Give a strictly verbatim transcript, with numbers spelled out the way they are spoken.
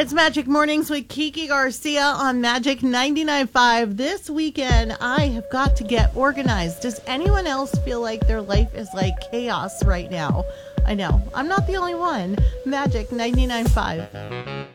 It's Magic Mornings with Kiki Garcia on Magic ninety-nine point five. This weekend, I have got to get organized. Does anyone else feel like their life is like chaos right now? I know. I'm not the only one. Magic ninety-nine point five.